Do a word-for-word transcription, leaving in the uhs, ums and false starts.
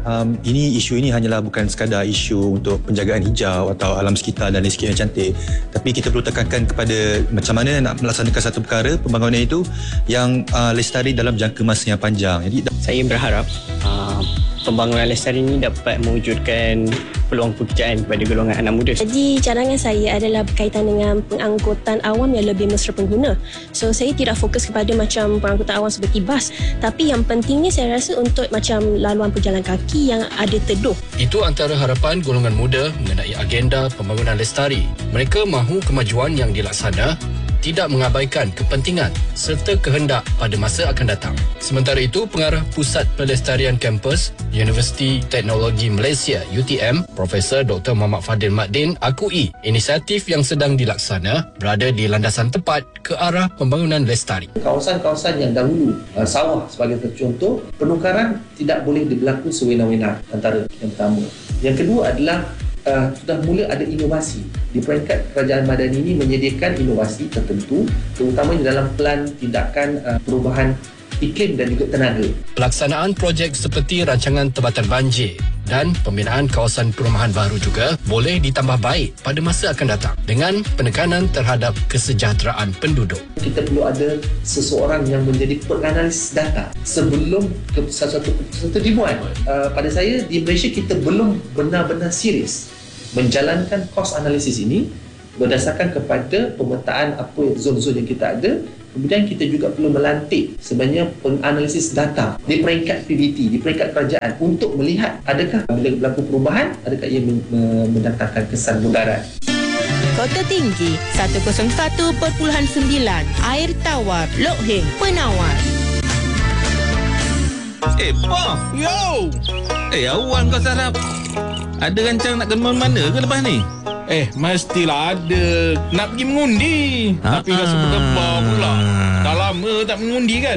um, ini isu ini hanyalah bukan sekadar isu untuk penjagaan hijau atau alam sekitar dan landscape yang cantik, tapi kita perlu tekankan kepada macam mana nak melaksanakan satu perkara pembangunan itu yang uh, lestari dalam jangka masa yang panjang. Jadi saya berharap uh, pembangunan lestari ini dapat mewujudkan peluang pekerjaan kepada golongan anak muda. Jadi cadangan saya adalah berkaitan dengan pengangkutan awam yang lebih mesra pengguna. So saya tidak fokus kepada macam pengangkutan awam seperti bas, tapi yang pentingnya saya rasa untuk macam laluan pejalan kaki yang ada teduh. Itu antara harapan golongan muda mengenai agenda pembangunan lestari. Mereka mahu kemajuan yang dilaksana tidak mengabaikan kepentingan serta kehendak pada masa akan datang. Sementara itu, Pengarah Pusat Pelestarian Kampus Universiti Teknologi Malaysia U T M, Profesor Doktor Muhammad Fadil Maddin akui inisiatif yang sedang dilaksana berada di landasan tepat ke arah pembangunan lestari. Kawasan-kawasan yang dahulu uh, sawah sebagai contoh, penukaran tidak boleh berlaku sewena-wena, antara yang pertama. Yang kedua adalah Uh, sudah mula ada inovasi di peringkat Kerajaan Madani ini menyediakan inovasi tertentu, terutamanya dalam pelan tindakan uh, perubahan iklim dan juga tenaga. Pelaksanaan projek seperti rancangan tempatan banjir dan pembinaan kawasan perumahan baru juga boleh ditambah baik pada masa akan datang dengan penekanan terhadap kesejahteraan penduduk. Kita perlu ada seseorang yang menjadi penganalisis data sebelum keputusan satu keputusan itu dibuat. Uh, pada saya di Malaysia kita belum benar-benar serius menjalankan cost analysis ini berdasarkan kepada pemetaan apa zon-zon yang kita ada. Kemudian kita juga perlu melantik sebenarnya penganalisis data di peringkat P B T, di peringkat kerajaan untuk melihat adakah bila berlaku perubahan, adakah ia mendatangkan kesan mudarat. Kota Tinggi seratus satu perpuluhan sembilan, Air Tawar, Lok Heng, Penawar. Eh, Pak! Yo! Eh, awak kau sarap. Ada rancang nak kena mana ke lepas ni? Eh, mestilah ada. Nak pergi mengundi. Ha? Tapi rasa berdebar pula. Dah lama tak mengundi kan?